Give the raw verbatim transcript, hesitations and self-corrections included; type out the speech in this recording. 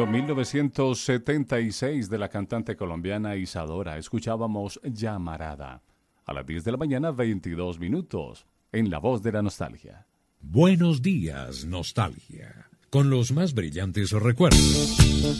año mil novecientos setenta y seis de la cantante colombiana Isadora. Escuchábamos Llamarada. A las diez de la mañana, veintidós minutos, en La Voz de la Nostalgia. Buenos días, nostalgia. Con los más brillantes recuerdos.